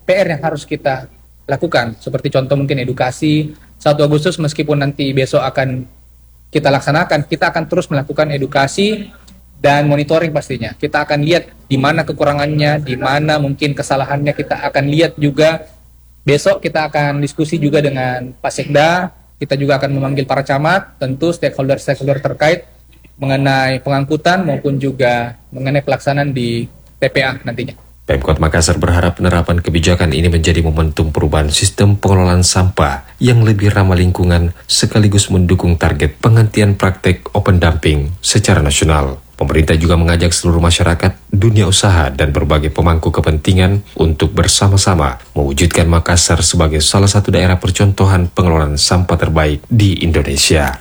PR yang harus kita lakukan. Seperti contoh mungkin edukasi, 1 Agustus meskipun nanti besok akan kita laksanakan, kita akan terus melakukan edukasi dan monitoring pastinya. Kita akan lihat di mana kekurangannya, di mana mungkin kesalahannya, kita akan lihat juga. Besok kita akan diskusi juga dengan Pak Sekda, kita juga akan memanggil para camat, tentu stakeholder-stakeholder terkait mengenai pengangkutan maupun juga mengenai pelaksanaan di TPA nantinya. Pemkot Makassar berharap penerapan kebijakan ini menjadi momentum perubahan sistem pengelolaan sampah yang lebih ramah lingkungan sekaligus mendukung target penghentian praktek open dumping secara nasional. Pemerintah juga mengajak seluruh masyarakat, dunia usaha, dan berbagai pemangku kepentingan untuk bersama-sama mewujudkan Makassar sebagai salah satu daerah percontohan pengelolaan sampah terbaik di Indonesia.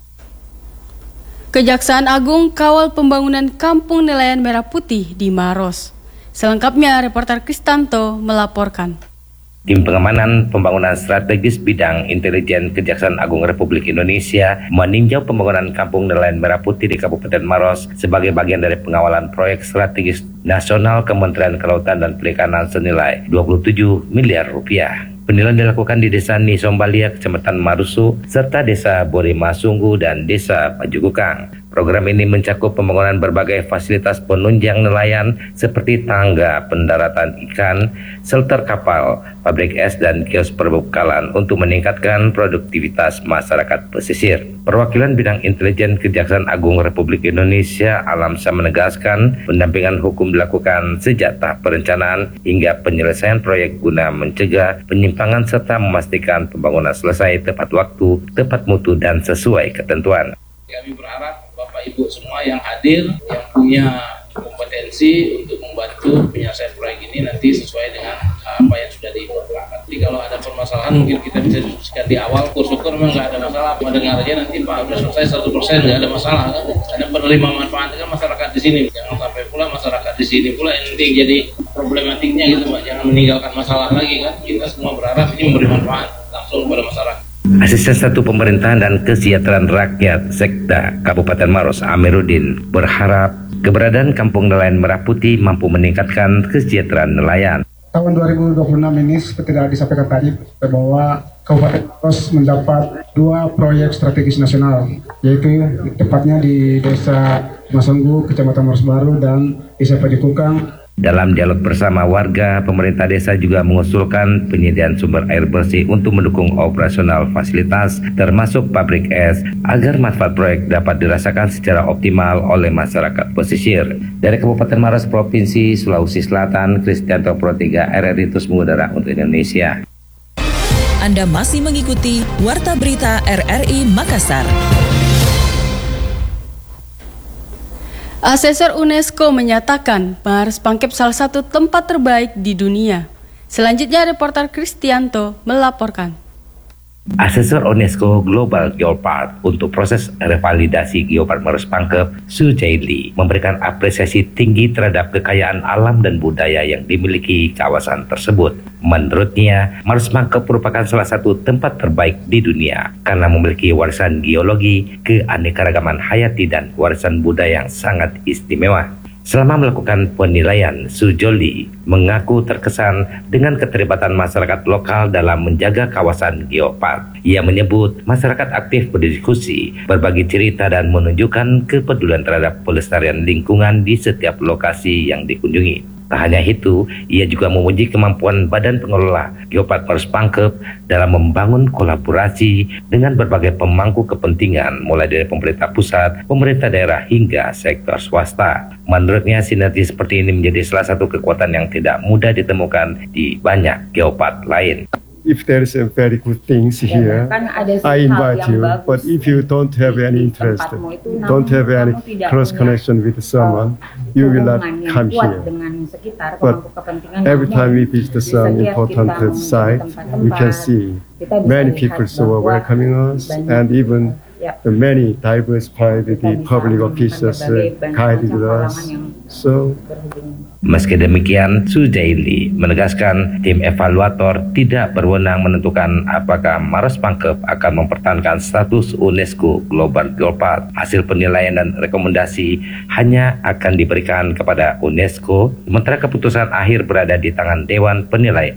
Kejaksaan Agung kawal pembangunan Kampung Nelayan Merah Putih di Maros. Selengkapnya, reporter Kristanto melaporkan. Tim Pengamanan Pembangunan Strategis Bidang Intelijen Kejaksaan Agung Republik Indonesia meninjau pembangunan Kampung Nelayan Merah Putih di Kabupaten Maros sebagai bagian dari pengawalan proyek strategis nasional Kementerian Kelautan dan Perikanan senilai 27 miliar rupiah. Penilaian dilakukan di Desa Nisombalia, Kecamatan Marusu, serta Desa Borimasunggu dan Desa Pajugukang. Program ini mencakup pembangunan berbagai fasilitas penunjang nelayan seperti tangga pendaratan ikan, shelter kapal, pabrik es, dan kios perbekalan untuk meningkatkan produktivitas masyarakat pesisir. Perwakilan Bidang Intelijen Kejaksaan Agung Republik Indonesia Alamsa menegaskan pendampingan hukum dilakukan sejak tahap perencanaan hingga penyelesaian proyek guna mencegah penyimpangan serta memastikan pembangunan selesai tepat waktu, tepat mutu, dan sesuai ketentuan. Kami berharap Bapak Ibu semua yang hadir, yang punya kompetensi untuk membantu penyelesaian proyek ini nanti sesuai dengan apa yang sudah diperlakukan. Jadi kalau ada permasalahan mungkin kita bisa diskusikan di awal, syukur memang nggak ada masalah. Mendengar aja nanti Pak sudah selesai 100% nggak ada masalah. Kan? Ada penerima manfaat kan masyarakat di sini. Jangan sampai pula masyarakat di sini pula yang penting jadi problematiknya gitu Pak. Jangan meninggalkan masalah lagi kan. Kita semua berharap ini memberi manfaat langsung kepada masyarakat. Asisten Satu Pemerintahan dan Kesejahteraan Rakyat Sekda Kabupaten Maros Amiruddin berharap keberadaan Kampung Nelayan Merah Putih mampu meningkatkan kesejahteraan nelayan. Tahun 2026 ini seperti yang disampaikan tadi bahwa Kabupaten Maros mendapat 2 proyek strategis nasional, yaitu tepatnya di Desa Masunggu, Kecamatan Maros Baru, dan Desa Pajugukang. Dalam dialog bersama warga, pemerintah desa juga mengusulkan penyediaan sumber air bersih untuk mendukung operasional fasilitas termasuk pabrik es agar manfaat proyek dapat dirasakan secara optimal oleh masyarakat pesisir. Dari Kabupaten Maros, Provinsi Sulawesi Selatan, Kristianto Pro 3 RRI terus mengudara untuk Indonesia. Anda masih mengikuti Warta Berita RRI Makassar. Asesor UNESCO menyatakan Maros Pangkep salah satu tempat terbaik di dunia. Selanjutnya, reporter Kristianto melaporkan. Asesor UNESCO Global Geopark untuk proses revalidasi Geopark Maros Pangkep, Su Jaili, memberikan apresiasi tinggi terhadap kekayaan alam dan budaya yang dimiliki kawasan tersebut. Menurutnya, Maros Pangkep merupakan salah satu tempat terbaik di dunia karena memiliki warisan geologi, keanekaragaman hayati, dan warisan budaya yang sangat istimewa. Selama melakukan penilaian, Sujoli mengaku terkesan dengan keterlibatan masyarakat lokal dalam menjaga kawasan geopark. Ia menyebut masyarakat aktif berdiskusi, berbagi cerita, dan menunjukkan kepedulian terhadap pelestarian lingkungan di setiap lokasi yang dikunjungi. Tak hanya itu, ia juga memuji kemampuan Badan Pengelola Geopark Maros Pangkep dalam membangun kolaborasi dengan berbagai pemangku kepentingan, mulai dari pemerintah pusat, pemerintah daerah, hingga sektor swasta. Menurutnya, sinergi seperti ini menjadi salah satu kekuatan yang tidak mudah ditemukan di banyak geopark lain. If there is a very good things here, I invite you. But if you don't have any interest, don't have any close connection with someone, you will not come here. But every time we visit some important site, we can see many people so welcoming us, and even many diverse private public officials guided us. So, meski demikian, Sujaili menegaskan tim evaluator tidak berwenang menentukan apakah Maros Pangkep akan mempertahankan status UNESCO Global Geopark. Hasil penilaian dan rekomendasi hanya akan diberikan kepada UNESCO, sementara keputusan akhir berada di tangan Dewan Penilai